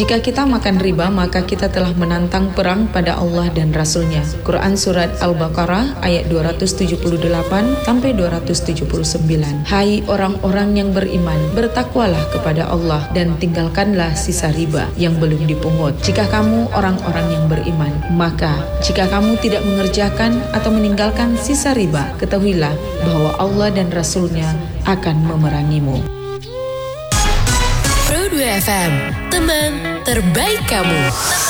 Jika kita makan riba, maka kita telah menantang perang pada Allah dan Rasul-Nya. Quran Surat Al-Baqarah ayat 278 sampai 279. Hai orang-orang yang beriman, bertakwalah kepada Allah dan tinggalkanlah sisa riba yang belum dipungut. Jika kamu orang-orang yang beriman, maka jika kamu tidak mengerjakan atau meninggalkan sisa riba, ketahuilah bahwa Allah dan Rasul-Nya akan memerangimu. Pro 2 FM, teman terbaik kamu.